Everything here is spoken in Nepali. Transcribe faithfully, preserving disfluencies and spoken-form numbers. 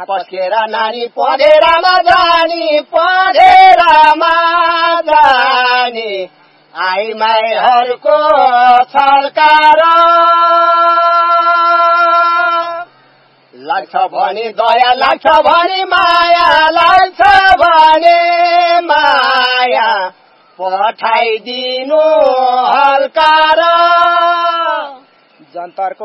पस्केर नानी पढेरमा जानी पढेरमा जानी आई माईहरूको छल्कार लाग्छ भने दया लाग्छ भने माया लाग्छ भने माया पठाइदिनु हल्का र जन्तरको